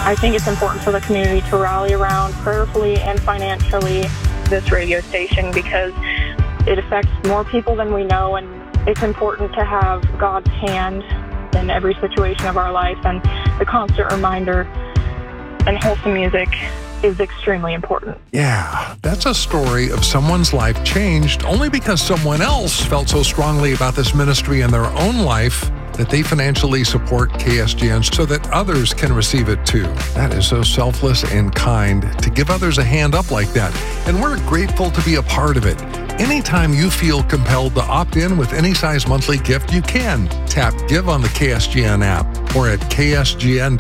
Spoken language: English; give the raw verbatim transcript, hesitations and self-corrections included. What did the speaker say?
I think it's important for the community to rally around prayerfully and financially this radio station because it affects more people than we know, and it's important to have God's hand in every situation of our life, and the constant reminder and wholesome music is extremely important. Yeah, that's a story of someone's life changed only because someone else felt so strongly about this ministry in their own life that they financially support K S G N so that others can receive it too. That is so selfless and kind to give others a hand up like that. And we're grateful to be a part of it. Anytime you feel compelled to opt in with any size monthly gift, you can. Tap Give on the K S G N app or at K S G N